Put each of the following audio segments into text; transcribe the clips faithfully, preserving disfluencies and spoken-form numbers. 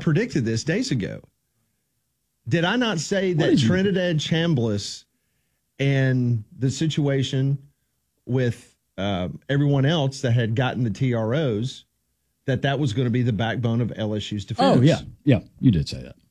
predicted this days ago. Did I not say that Trinidad Chambliss and the situation with uh, everyone else that had gotten the T R Os, that that was going to be the backbone of L S U's defense? Oh, yeah. Yeah, you did say that.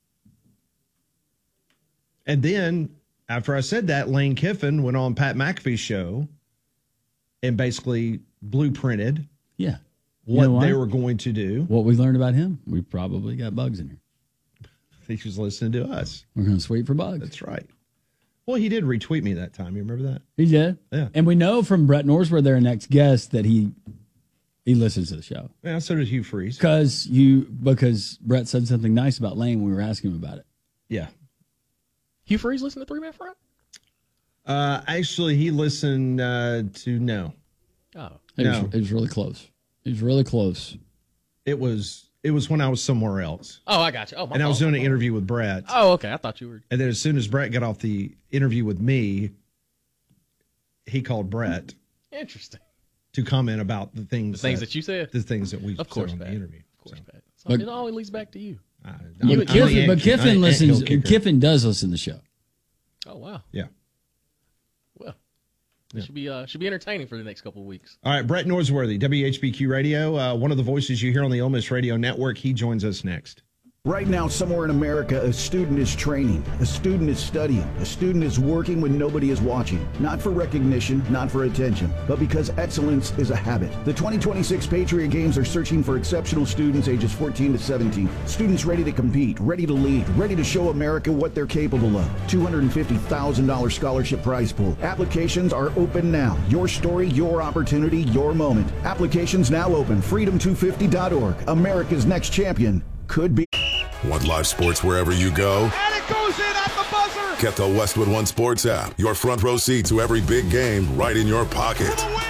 And then, after I said that, Lane Kiffin went on Pat McAfee's show and basically blueprinted yeah. what you know they were going to do. What we learned about him, we probably got bugs in here. He was listening to us. We're going to sweep for bugs. That's right. Well, he did retweet me that time. You remember that? He did. Yeah. And we know from Brett Norsworth, their next guest, that he he listens to the show. Yeah, so did Hugh Freeze. Because you because Brett said something nice about Lane when we were asking him about it. Yeah. Hugh Freeze listened to Three Man Front? Uh, actually, he listened uh, to no. Oh. It, no. was, it was really close. It was really close. It was it was when I was somewhere else. Oh, I got you. Oh, my and I was fault. doing an interview with Brett. Oh, okay. I thought you were. And then as soon as Brett got off the interview with me, he called Brett. Interesting. To comment about the things, the things that, that you said, the things that we of course, said on Pat. the interview. Of course, so. Pat. So but, it always leads back to you. Uh, you I'm, Kiffin, I'm but Kiffin listens. Kicker. Kiffin does listen to the show. Oh wow. Yeah. Well, it yeah. should be uh, should be entertaining for the next couple of weeks. All right, Brett Norsworthy, W H B Q Radio, uh, one of the voices you hear on the Ole Miss Radio Network. He joins us next. Right now, somewhere in America, a student is training, a student is studying, a student is working when nobody is watching. Not for recognition, not for attention, but because excellence is a habit. The twenty twenty-six Patriot Games are searching for exceptional students ages fourteen to seventeen. Students ready to compete, ready to lead, ready to show America what they're capable of. two hundred fifty thousand dollars scholarship prize pool. Applications are open now. Your story, your opportunity, your moment. Applications now open. freedom two fifty dot org. America's next champion could be. Want live sports wherever you go? And it goes in at the buzzer! Get the Westwood One Sports app. Your front row seat to every big game right in your pocket. For the win!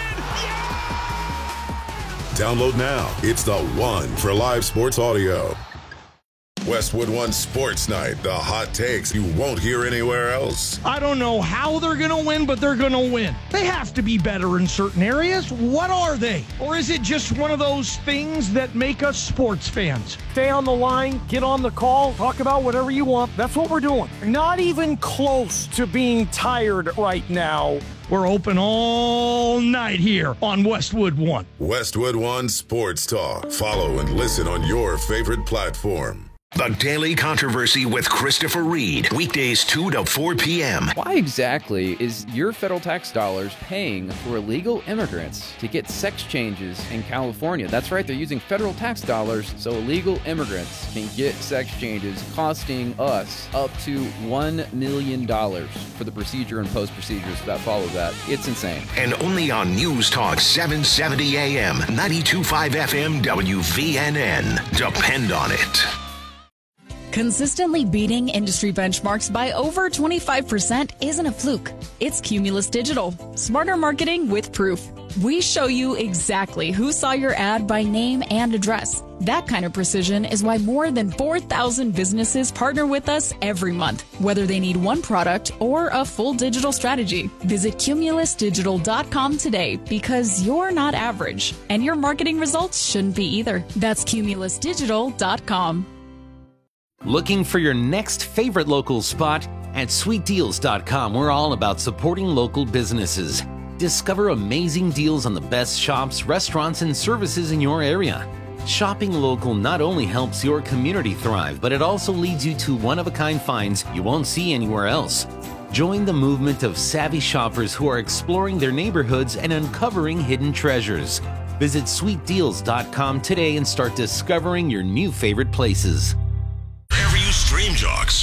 Yeah! Download now. It's the one for live sports audio. Westwood One Sports Night. The hot takes you won't hear anywhere else. I don't know how they're going to win, but they're going to win. They have to be better in certain areas. What are they? Or is it just one of those things that make us sports fans? Stay on the line, get on the call, talk about whatever you want. That's what we're doing. Not even close to being tired right now. We're open all night here on Westwood One. Westwood One Sports Talk. Follow and listen on your favorite platform. The Daily Controversy with Christopher Reed. Weekdays two to four p.m. Why exactly is your federal tax dollars paying for illegal immigrants to get sex changes in California? That's right, they're using federal tax dollars so illegal immigrants can get sex changes, costing us up to one million dollars for the procedure and post-procedures that follow that. It's insane. And only on News Talk seven seventy A M, ninety-two point five F M, W V N N. Depend on it. Consistently beating industry benchmarks by over twenty-five percent isn't a fluke. It's Cumulus Digital. Smarter marketing with proof. We show you exactly who saw your ad by name and address. That kind of precision is why more than four thousand businesses partner with us every month, whether they need one product or a full digital strategy. Visit cumulus digital dot com today because you're not average, and your marketing results shouldn't be either. That's cumulus digital dot com. Looking for your next favorite local spot? At sweet deals dot com, we're all about supporting local businesses. Discover amazing deals on the best shops, restaurants, and services in your area. Shopping local not only helps your community thrive, but it also leads you to one-of-a-kind finds you won't see anywhere else. Join the movement of savvy shoppers who are exploring their neighborhoods and uncovering hidden treasures. Visit sweet deals dot com today and start discovering your new favorite places. Stream Jocks